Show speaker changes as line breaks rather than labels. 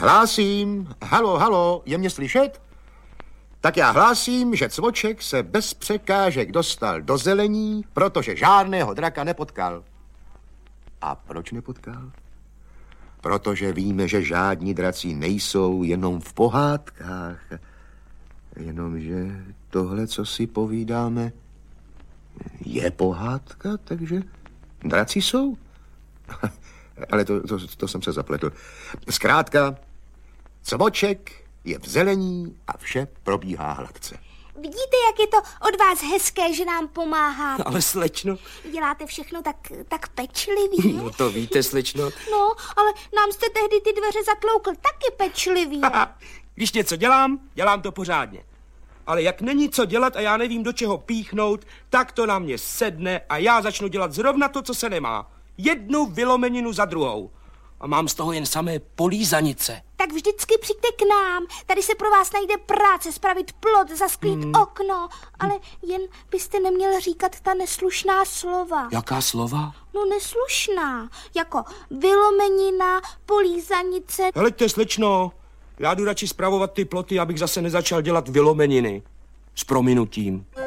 Hlásím, halo, je mě slyšet? Tak já hlásím, že Cvoček se bez překážek dostal do zelení, protože žádného draka nepotkal. A proč nepotkal? Protože víme, že žádní draci nejsou jenom v pohádkách. Jenomže tohle, co si povídáme, je pohádka, takže draci jsou. Ale to jsem se zapletl. Zkrátka, Cvoček je v zelení a vše probíhá hladce.
Vidíte, jak je to od vás hezké, že nám pomáháte?
Ale slečno...
Děláte všechno tak pečlivě.
No to víte, slečno.
No, ale nám jste tehdy ty dveře zatloukl taky pečlivě.
Když něco dělám to pořádně. Ale jak není co dělat a já nevím, do čeho píchnout, tak to na mě sedne a já začnu dělat zrovna to, co se nemá. Jednu vylomeninu za druhou. A mám z toho jen samé polízanice.
Tak vždycky přijďte k nám. Tady se pro vás najde práce, spravit plot, zasklít okno. Ale jen byste neměl říkat ta neslušná slova.
Jaká slova?
No neslušná. Jako vylomenina, polízanice.
Heleďte, slečno, já jdu radši spravovat ty ploty, abych zase nezačal dělat vylomeniny. S prominutím.